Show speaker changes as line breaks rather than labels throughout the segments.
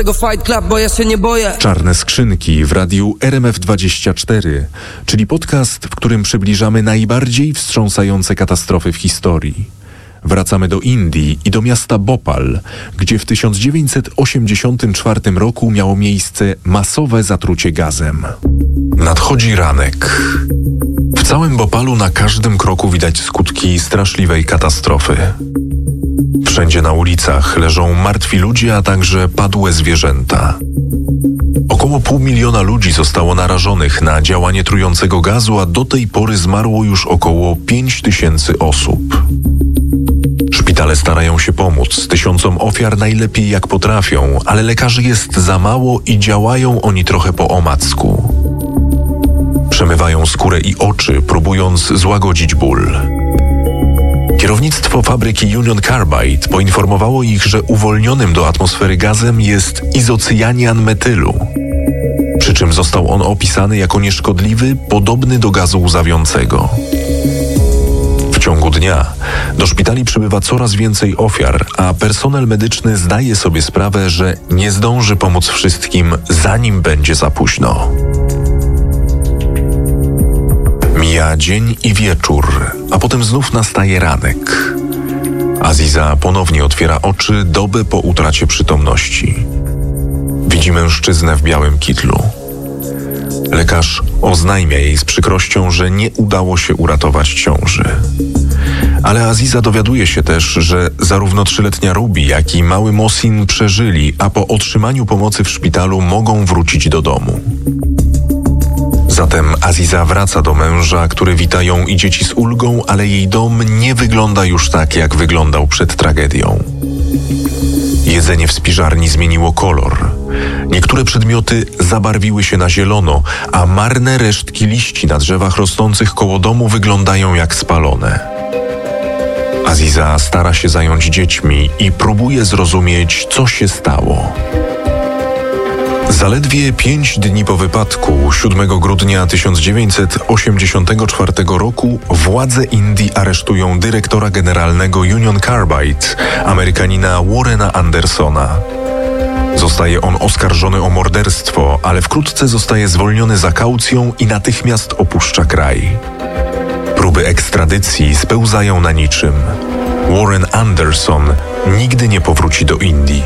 tego Fight Club, bo ja się nie boję.
Czarne skrzynki w radiu RMF24, czyli podcast, w którym przybliżamy najbardziej wstrząsające katastrofy w historii. Wracamy do Indii i do miasta Bhopal, gdzie w 1984 roku miało miejsce masowe zatrucie gazem. Nadchodzi ranek. W całym Bhopalu na każdym kroku widać skutki straszliwej katastrofy. Wszędzie na ulicach leżą martwi ludzie, a także padłe zwierzęta. Około 500 000 ludzi zostało narażonych na działanie trującego gazu, a do tej pory zmarło już około 5000 osób. Szpitale starają się pomóc 1000 ofiar najlepiej jak potrafią, ale lekarzy jest za mało i działają oni trochę po omacku. Przemywają skórę i oczy, próbując złagodzić ból. Kierownictwo fabryki Union Carbide poinformowało ich, że uwolnionym do atmosfery gazem jest izocyanian metylu. Przy czym został on opisany jako nieszkodliwy, podobny do gazu łzawiącego. W ciągu dnia do szpitali przybywa coraz więcej ofiar, a personel medyczny zdaje sobie sprawę, że nie zdąży pomóc wszystkim, zanim będzie za późno. Mija dzień i wieczór, a potem znów nastaje ranek. Aziza ponownie otwiera oczy dobę po utracie przytomności. Widzi mężczyznę w białym kitlu. Lekarz oznajmia jej z przykrością, że nie udało się uratować ciąży. Ale Aziza dowiaduje się też, że zarówno 3-letnia Ruby, jak i mały Mohsin przeżyli, a po otrzymaniu pomocy w szpitalu mogą wrócić do domu. Zatem Aziza wraca do męża, który wita ją i dzieci z ulgą, ale jej dom nie wygląda już tak, jak wyglądał przed tragedią. Jedzenie w spiżarni zmieniło kolor. Niektóre przedmioty zabarwiły się na zielono, a marne resztki liści na drzewach rosnących koło domu wyglądają jak spalone. Aziza stara się zająć dziećmi i próbuje zrozumieć, co się stało. Zaledwie 5 dni po wypadku, 7 grudnia 1984 roku, władze Indii aresztują dyrektora generalnego Union Carbide, Amerykanina Warrena Andersona. Zostaje on oskarżony o morderstwo, ale wkrótce zostaje zwolniony za kaucją i natychmiast opuszcza kraj. Próby ekstradycji spełzają na niczym. Warren Anderson nigdy nie powróci do Indii.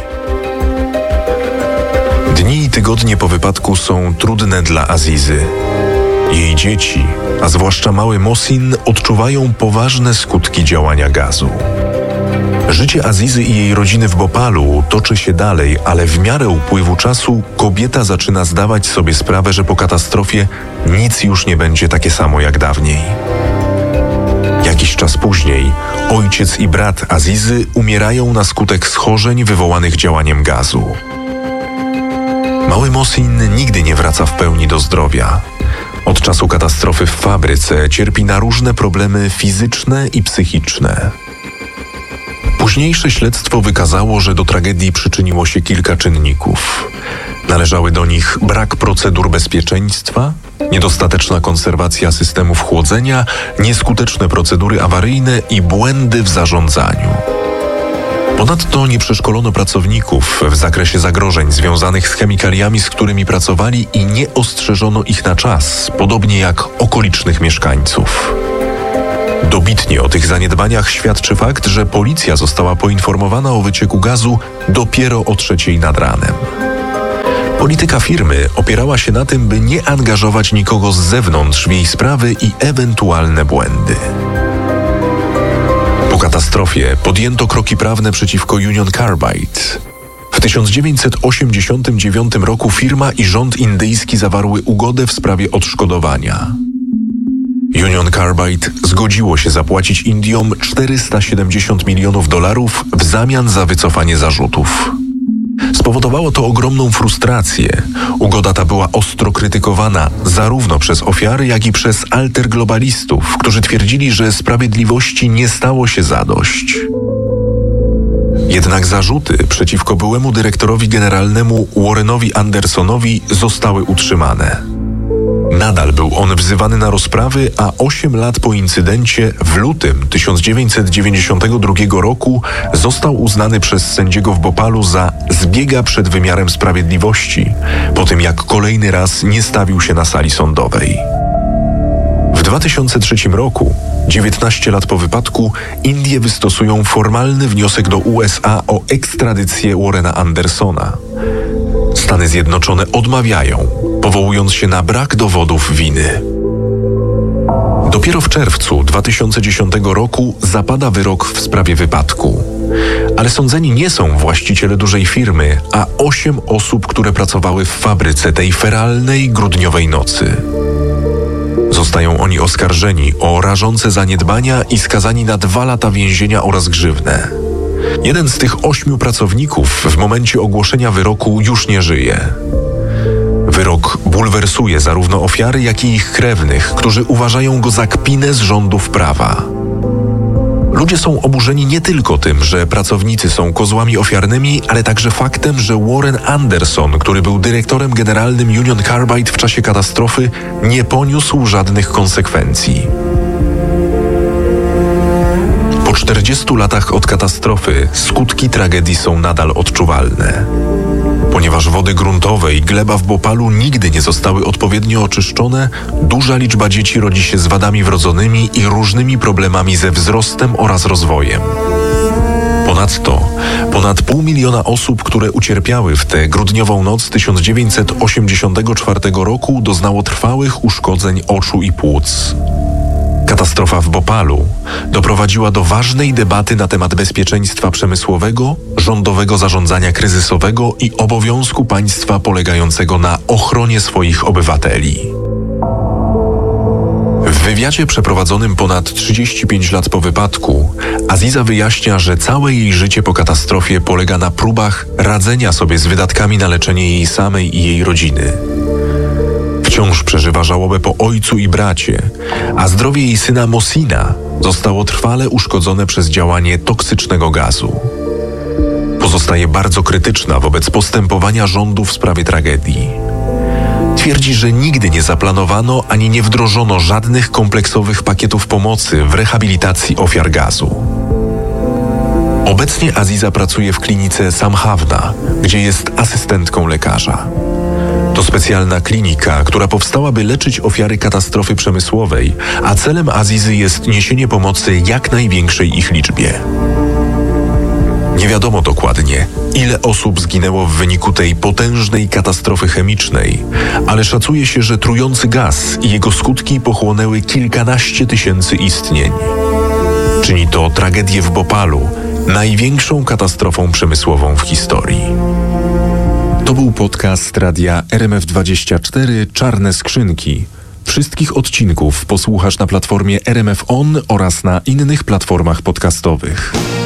Dni i tygodnie po wypadku są trudne dla Azizy. Jej dzieci, a zwłaszcza mały Mohsin, odczuwają poważne skutki działania gazu. Życie Azizy i jej rodziny w Bhopalu toczy się dalej, ale w miarę upływu czasu kobieta zaczyna zdawać sobie sprawę, że po katastrofie nic już nie będzie takie samo jak dawniej. Jakiś czas później ojciec i brat Azizy umierają na skutek schorzeń wywołanych działaniem gazu. Mały Mohsin nigdy nie wraca w pełni do zdrowia. Od czasu katastrofy w fabryce cierpi na różne problemy fizyczne i psychiczne. Późniejsze śledztwo wykazało, że do tragedii przyczyniło się kilka czynników. Należały do nich brak procedur bezpieczeństwa, niedostateczna konserwacja systemów chłodzenia, nieskuteczne procedury awaryjne i błędy w zarządzaniu. Ponadto nie przeszkolono pracowników w zakresie zagrożeń związanych z chemikaliami, z którymi pracowali, i nie ostrzeżono ich na czas, podobnie jak okolicznych mieszkańców. Dobitnie o tych zaniedbaniach świadczy fakt, że policja została poinformowana o wycieku gazu dopiero o 3:00 nad ranem. Polityka firmy opierała się na tym, by nie angażować nikogo z zewnątrz w jej sprawy i ewentualne błędy. Po katastrofie podjęto kroki prawne przeciwko Union Carbide. W 1989 roku firma i rząd indyjski zawarły ugodę w sprawie odszkodowania. Union Carbide zgodziło się zapłacić Indiom $470 milionów w zamian za wycofanie zarzutów. Spowodowało to ogromną frustrację. Ugoda ta była ostro krytykowana zarówno przez ofiary, jak i przez alterglobalistów, którzy twierdzili, że sprawiedliwości nie stało się zadość. Jednak zarzuty przeciwko byłemu dyrektorowi generalnemu Warrenowi Andersonowi zostały utrzymane. Nadal był on wzywany na rozprawy, a 8 lat po incydencie w lutym 1992 roku został uznany przez sędziego w Bhopalu za zbiega przed wymiarem sprawiedliwości, po tym jak kolejny raz nie stawił się na sali sądowej. W 2003 roku, 19 lat po wypadku, Indie wystosują formalny wniosek do USA o ekstradycję Warrena Andersona. Stany Zjednoczone odmawiają, powołując się na brak dowodów winy. Dopiero w czerwcu 2010 roku zapada wyrok w sprawie wypadku. Ale sądzeni nie są właściciele dużej firmy, a 8 osób, które pracowały w fabryce tej feralnej grudniowej nocy. Zostają oni oskarżeni o rażące zaniedbania i skazani na 2 lata więzienia oraz grzywnę. Jeden z tych 8 pracowników w momencie ogłoszenia wyroku już nie żyje. Wyrok bulwersuje zarówno ofiary, jak i ich krewnych, którzy uważają go za kpinę z rządów prawa. Ludzie są oburzeni nie tylko tym, że pracownicy są kozłami ofiarnymi, ale także faktem, że Warren Anderson, który był dyrektorem generalnym Union Carbide w czasie katastrofy, nie poniósł żadnych konsekwencji. Po 40 latach od katastrofy skutki tragedii są nadal odczuwalne. Ponieważ wody gruntowe i gleba w Bhopalu nigdy nie zostały odpowiednio oczyszczone, duża liczba dzieci rodzi się z wadami wrodzonymi i różnymi problemami ze wzrostem oraz rozwojem. Ponadto ponad 500 000 osób, które ucierpiały w tę grudniową noc 1984 roku, doznało trwałych uszkodzeń oczu i płuc. Katastrofa w Bhopalu doprowadziła do ważnej debaty na temat bezpieczeństwa przemysłowego, rządowego zarządzania kryzysowego i obowiązku państwa polegającego na ochronie swoich obywateli. W wywiadzie przeprowadzonym ponad 35 lat po wypadku, Aziza wyjaśnia, że całe jej życie po katastrofie polega na próbach radzenia sobie z wydatkami na leczenie jej samej i jej rodziny. Wciąż przeżywa żałobę po ojcu i bracie, a zdrowie jej syna Mohsina zostało trwale uszkodzone przez działanie toksycznego gazu. Pozostaje bardzo krytyczna wobec postępowania rządu w sprawie tragedii. Twierdzi, że nigdy nie zaplanowano ani nie wdrożono żadnych kompleksowych pakietów pomocy w rehabilitacji ofiar gazu. Obecnie Aziza pracuje w klinice Samhavna, gdzie jest asystentką lekarza. To specjalna klinika, która powstała, by leczyć ofiary katastrofy przemysłowej, a celem Azizy jest niesienie pomocy jak największej ich liczbie. Nie wiadomo dokładnie, ile osób zginęło w wyniku tej potężnej katastrofy chemicznej, ale szacuje się, że trujący gaz i jego skutki pochłonęły kilkanaście tysięcy istnień. Czyni to tragedię w Bhopalu największą katastrofą przemysłową w historii. To był podcast radia RMF24 Czarne Skrzynki. Wszystkich odcinków posłuchasz na platformie RMF On oraz na innych platformach podcastowych.